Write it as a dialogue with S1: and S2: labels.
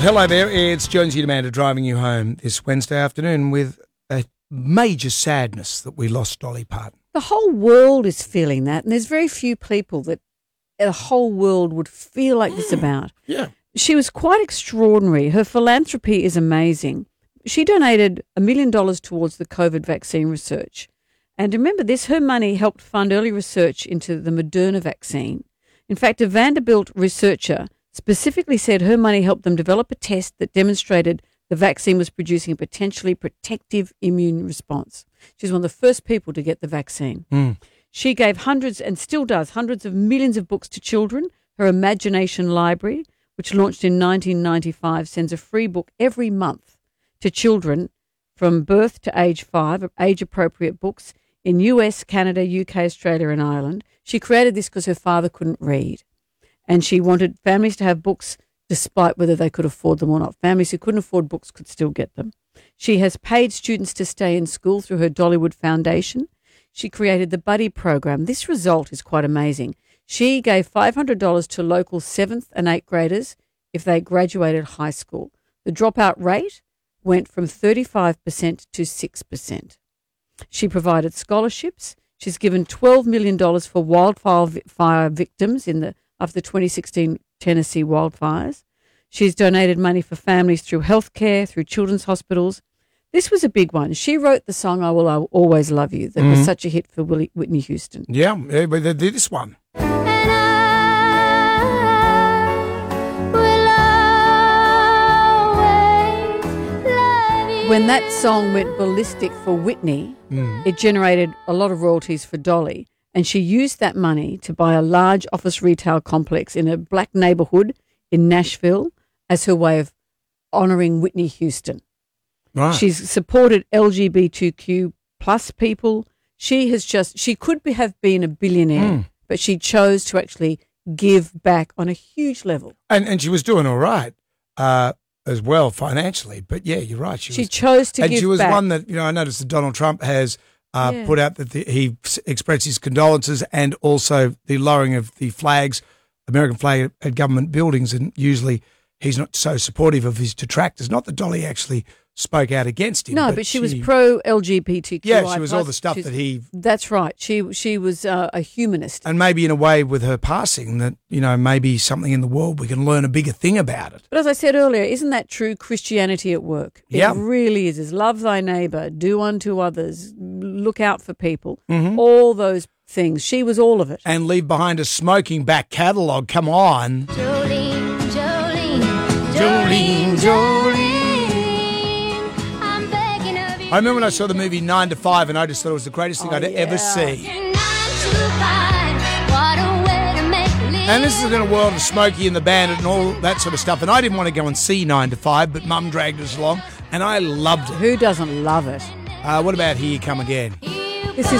S1: Hello there, it's Jonesy and Amanda driving you home this Wednesday afternoon with a major sadness that we lost Dolly Parton.
S2: The whole world is feeling that, and there's very few people that the whole world would feel like this about.
S1: Yeah.
S2: She was quite extraordinary. Her philanthropy is amazing. She donated $1 million towards the COVID vaccine research. And remember this, her money helped fund early research into the Moderna vaccine. In fact, a Vanderbilt researcher specifically said her money helped them develop a test that demonstrated the vaccine was producing a potentially protective immune response. She's one of the first people to get the vaccine. She gave hundreds, and still does, hundreds of millions of books to children. Her Imagination Library, which launched in 1995, sends a free book every month to children from birth to age 5, age-appropriate books in US, Canada, UK, Australia and Ireland. She created this because her father couldn't read. And she wanted families to have books despite whether they could afford them or not. Families who couldn't afford books could still get them. She has paid students to stay in school through her Dollywood Foundation. She created the Buddy Program. This result is quite amazing. She gave $500 to local 7th and 8th graders if they graduated high school. The dropout rate went from 35% to 6%. She provided scholarships. She's given $12 million for wildfire victims of the 2016 Tennessee wildfires. She's donated money for families through healthcare, through children's hospitals. This was a big one. She wrote the song "I Will Always Love You" that was such a hit for Whitney Houston.
S1: Yeah, but they did this one.
S2: When that song went ballistic for Whitney, it generated a lot of royalties for Dolly, and she used that money to buy a large office retail complex in a black neighborhood in Nashville as her way of honouring Whitney Houston.
S1: Right.
S2: She's supported LGBTQ plus people. She could have been a billionaire, but she chose to actually give back on a huge level.
S1: And she was doing all right as well financially. But yeah, you're right.
S2: She chose to give back.
S1: And she was one that, I noticed that Donald Trump has put out that he expressed his condolences and also the lowering of the flags, American flag at government buildings. And usually he's not so supportive of his detractors. Not that Dolly actually spoke out against him.
S2: No, but she was pro-LGBTQI+.
S1: Yeah, she was all the stuff that he...
S2: That's right. She was a humanist.
S1: And maybe in a way with her passing that, maybe something in the world we can learn a bigger thing about it.
S2: But as I said earlier, isn't that true Christianity at work? It really is. Love thy neighbour, do unto others, look out for people, all those things. She was all of it.
S1: And leave behind a smoking back catalogue. Come on.
S3: Jolene, Jolene,
S1: Jolene, Jolene.
S3: I'm begging of you.
S1: I remember when I saw the movie 9 to 5 and I just thought it was the greatest thing I'd ever see.
S3: 9 to 5, what a way to make a living.
S1: And this is in a world of Smokey and the Bandit and all that sort of stuff. And I didn't want to go and see 9 to 5, but Mum dragged us along and I loved it.
S2: Who doesn't love it?
S1: What about Here You Come Again?
S2: This is